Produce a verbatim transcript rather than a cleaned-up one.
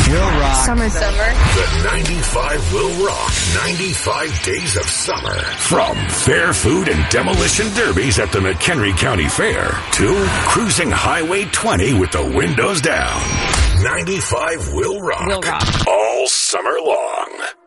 Will rock. Summer. Summer. The ninety-five will rock ninety-five days of summer. From fair food and demolition derbies at the McHenry County Fair to cruising Highway twenty with the windows down. ninety-five will rock. Will rock. All summer long.